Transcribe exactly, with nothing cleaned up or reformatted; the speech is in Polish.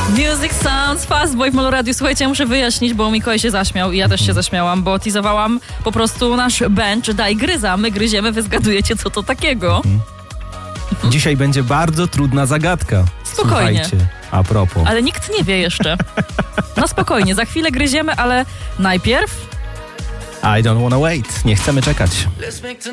Music Sounds Fast Boy w Molo Radio. Słuchajcie, ja muszę wyjaśnić, bo Mikołaj się zaśmiał i ja też się zaśmiałam, bo teasowałam po prostu nasz bench Daj Gryza. My gryziemy, wy zgadujecie, co to takiego. Dzisiaj będzie bardzo trudna zagadka. Spokojnie. Słuchajcie, a propos. Ale nikt nie wie jeszcze. No spokojnie, za chwilę gryziemy, ale najpierw... I don't wanna wait. Nie chcemy czekać.